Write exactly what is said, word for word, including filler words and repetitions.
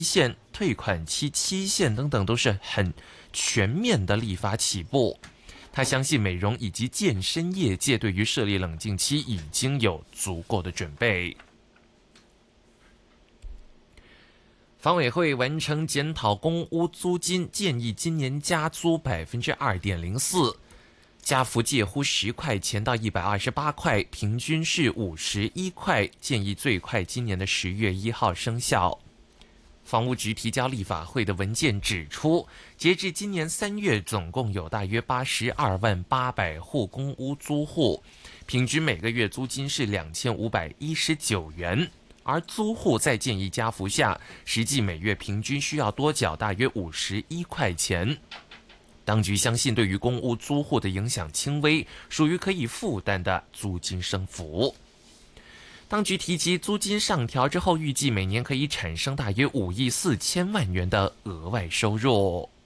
限、退款期期限等等都是很全面的立法起步。他相信美容以及健身业界对于设立冷静期已经有足够的准备。房委会完成检讨公屋租金，建议今年加租百分之二点零四，加幅介乎十块钱到一百二十八块，平均是五十一块，建议最快今年的十月一号生效。房屋局提交立法会的文件指出，截至今年三月，总共有大约八十二万八百户公屋租户，平均每个月租金是两千五百一十九元，而租户在建议加幅下，实际每月平均需要多缴大约五十一块钱。当局相信，对于公屋租户的影响轻微，属于可以负担的租金升幅。当局提及租金上调之后，预计每年可以产生大约五亿四千万元的额外收入。